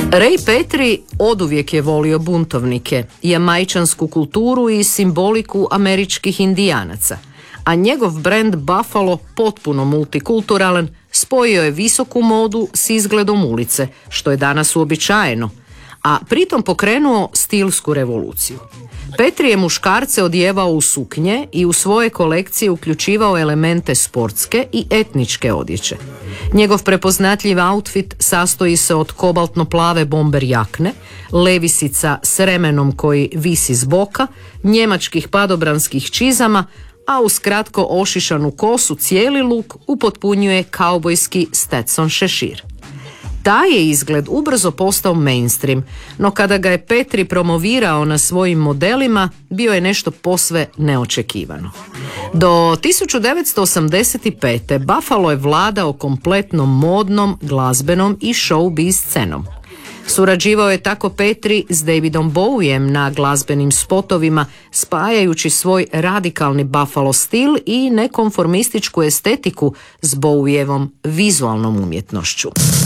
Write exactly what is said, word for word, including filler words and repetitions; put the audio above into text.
Ray Petrie oduvijek je volio buntovnike, jamajčansku kulturu i simboliku američkih indijanaca, a njegov brend Buffalo, potpuno multikulturalan, spojio je visoku modu s izgledom ulice, što je danas uobičajeno, a pritom pokrenuo stilsku revoluciju. Petrie je muškarce odjevao u suknje i u svoje kolekcije uključivao elemente sportske i etničke odjeće. Njegov prepoznatljiv outfit sastoji se od kobaltno-plave bomber jakne, levisica s remenom koji visi s boka, njemačkih padobranskih čizama, a uz kratko ošišanu kosu cijeli luk upotpunjuje kaubojski Stetson šešir. Taj je izgled ubrzo postao mainstream, no kada ga je Petrie promovirao na svojim modelima, bio je nešto posve neočekivano. Do tisuću devetsto osamdeset pete. Buffalo je vladao kompletno modnom, glazbenom i showbiz scenom. Surađivao je tako Petrie s Davidom Bowiem na glazbenim spotovima, spajajući svoj radikalni Buffalo stil i nekonformističku estetiku s Bowievom vizualnom umjetnošću.